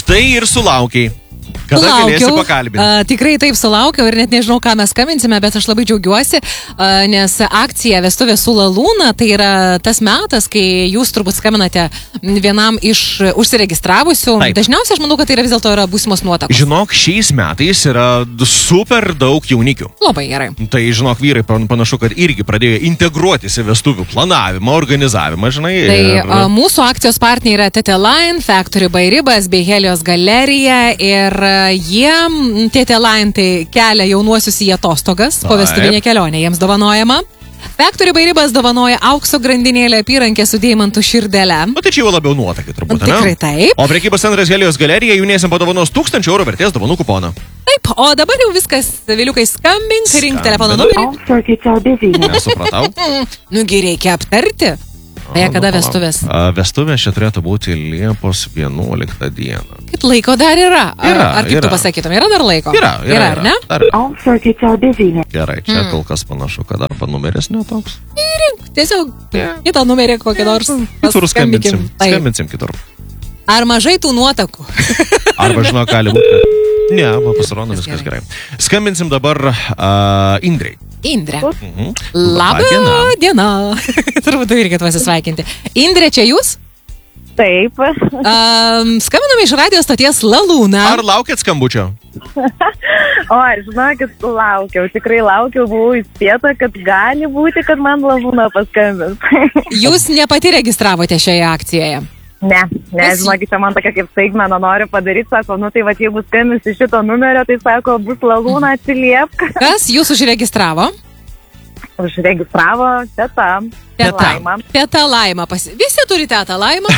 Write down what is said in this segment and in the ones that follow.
štai ir sulaukiai. Kada galėsi pakalbinti? Tikrai taip sulaukiau ir net nežinau, ką mes skambinsime, bet aš labai džiaugiuosi, nes akcija Vestuvės su Lalūna tai yra tas metas, kai jūs turbūt skambinate vienam iš užsiregistravusių. Taip. Dažniausiai aš manau, kad tai yra vis dėlto yra būsimos nuotakos. Žinok, šiais metais yra super daug jaunikių. Labai gerai. Tai, žinok, vyrai panašu, kad irgi pradėjo integruotis į vestuvių planavimą, organizavimą, žinai. Tai mūsų akcijos partneriai yra TT Line, Factory by Ribas bei Helios galerija ir jie, TT Line, tai kelia jaunuosius į atostogas, po vestuvinę kelionę jiems dovanojama. Factory by Ribas dovanoja aukso grandinėlę apyrankę su deimantų širdele. O tai čia jau labiau nuotakai, turbūt, ne? Tikrai taip. O prekybos centras Helios galerija jauniesiam padovanos 1000 € vertės dovanų kuponą. Taip, o dabar jau viskas, vėliukai skambink, rink telefono numerį. Nesupratau. Nugi reikia aptarti. Tai kada vestuvės? Vestuvės čia turėtų būti Liepos 11 dieną. Kaip laiko dar yra? Ar kaip yra. Tu pasakytum, yra dar laiko? Yra, ar ne? Gerai, čia kol kas panašu, kad arba numeris netoks. Rink, tiesiog kitą numerį kokį nors. Kitur skambinsim kitur. Ar mažai tų nuotakų? Arba, žinok, gali būti. Ne, pasirodo viskas gerai. Skambinsim dabar Indrei. Indrė. Labą dieną. Turbūt reikėtų pasisveikinti. Indrė, čia jūs? Taip. Skambiname iš radijo stoties Lalūna. Ar laukėt skambučio? O, žinokit, laukiau. Tikrai laukiau, buvau įspėta, kad gali būti, kad man Lalūna paskambins. Jūs ne pati registravote šioje akcijoje? Ne, žinokit, čia man tokia kaip staigmena noriu padaryti, sako, nu tai va, jeigu skambins iš šito numerio, tai sako, bus Lalūna, atsiliepk. Kas jūs užregistravo? Užregistravo teta. Laima. Teta Laima. Visi turi tetą Laimą.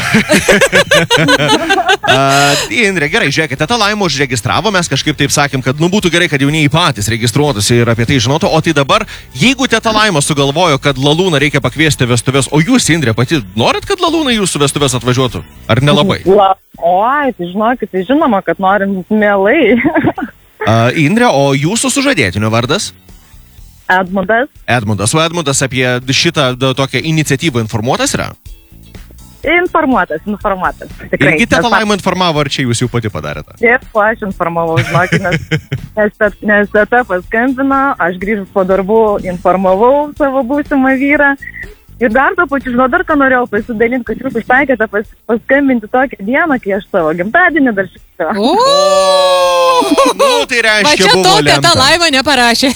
Indrė, gerai, žiūrėkit, teta Laima užregistravo, mes kažkaip taip sakėm, kad būtų gerai, kad jaunieji patys registruotųsi ir apie tai žinotų, o tai dabar, jeigu teta Laima sugalvojo, kad Lalūną reikia pakviesti vestuvės, o jūs, Indrė, pati norit, kad Lalūna jūsų vestuvės atvažiuotų? Ar nelabai? Oi, tai žinokit, tai žinoma, kad norim mielai. Indrė, o jūsų sužadėtinio vardas? Edmundas. O Edmundas apie šitą tokią iniciatyvą informuotas yra? Informuotas. Tikrai. Irgi teta Laima informavo, ar čia jūs jau pati padarėte? Taip, aš informavau, žinokit, nes teta paskambino, aš grįžus po darbų informavau savo būsimą vyrą. Ir dar to pačiu, dar ką norėjau pasidalinti, kad jūs užtaikėte paskambinti tokią dieną, kai aš savo gimtadienį dar šitą. Nu, tai reiškia, va čia to teta Laima neparašė.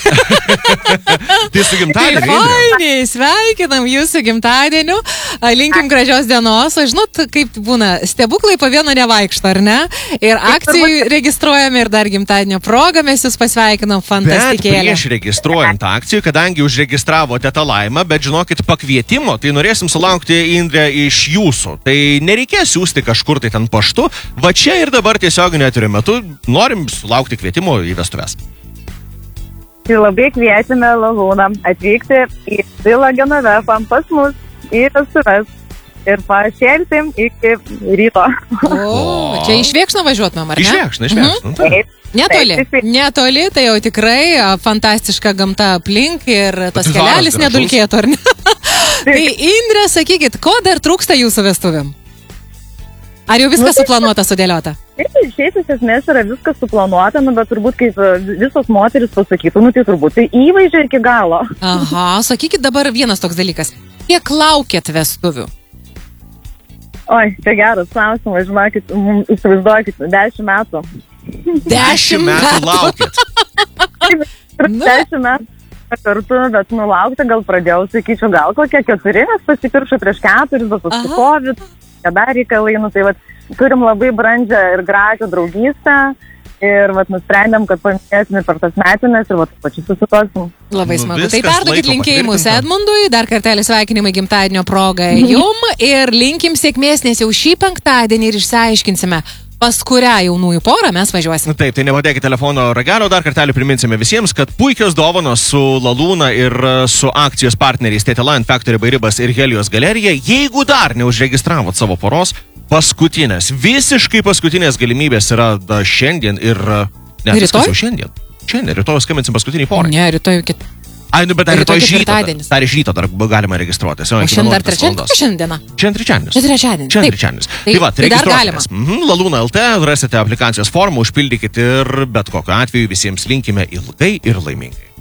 Tai su gimtadieniu. Fainiai, sveikinam jūsų gimtadieniu. Linkim gražios dienos. O žinot, kaip būna, stebuklai po vieną nevaikšto, ar ne? Ir akcijų registruojame ir dar gimtadienio progą mes jūs pasveikinam, fantastikėlė. Bet prieš registruojant akcijų, kadangi užregistravo teta Laima, bet žinokit, pakvietimo, tai norėsim sulaukti, Indrė, iš jūsų. Tai nereikės siūsti kažkur tai ten paštu. Va čia ir dabar tiesioginiu eterio metu norim sulaukti kvietimo į vestuves. Tai labai kvietime Lalūną atvykti į Vilą Genovefą pas mus į vestuves ir pašėlsim iki ryto. Čia iš Viekšno važiuotumėm, ar ne? Iš Viekšno. Netoli, tai jau tikrai fantastiška gamta aplink ir tas kelelis nedulkėtų, ar ne? Tai Indrė, sakykit, ko dar trūksta jūsų vestuvėm? Ar jau viskas suplanuota, sudėliota? Šiaip iš esmės yra viskas suplanuota, bet turbūt kaip visos moteris pasakytų, tai turbūt tai įvaizdžio iki galo. Aha, sakykit dabar vienas toks dalykas. Kiek laukėt vestuvių? Oi, tai geras klausimas, žinokit, įsivaizduokit, 10 metų. 10 metų laukėt? 10 metų kartu, bet nulaukti gal pradėjau, sakyčiau, gal kokie 4, nes pasipiršo prieš 4, bet paskui COVID, kada reikalai, tai vat, turim labai brandžią ir gražią draugystę ir vat, nusprendėm, kad paminėsime per tas metinės ir vat, pačiu susitosim. Labai smagu. Tai perduokit linkėjimus Edmundui, dar kartelį sveikinimai gimtadienio progą jum ir linkim sėkmės, nes jau šį penktadienį ir išsiaiškinsime, pas kurią jaunųjų porą mes važiuosim. Taip, tai nepadėkit telefono ragelio, dar kartelį priminsime visiems, kad puikios dovanos su Lalūna ir su akcijos partneriais TT Line, Factory by Ribas ir Helios galerija. Jeigu dar neužregistravot savo poros, visiškai paskutinės galimybės yra šiandien ir... Rytoj? Šiandien, rytoj skambinsim paskutinį porą. Ne, rytoj Ai, nu, bet dar Rytoj rytoj iš ryto. ketvirtadienis. Dar iš ryto dar galima registruotis. O šiandien dar trečiadienis, šiandiena. Šiandien trečiadienis. Šiandien trečiadienis. Šiandien Taip. trečiadienis. Tai va, dar registruokitės. Laluna LT, rasite aplikacijos formą, užpildykite ir bet kokiu atveju visiems linkime ilgai ir laimingai.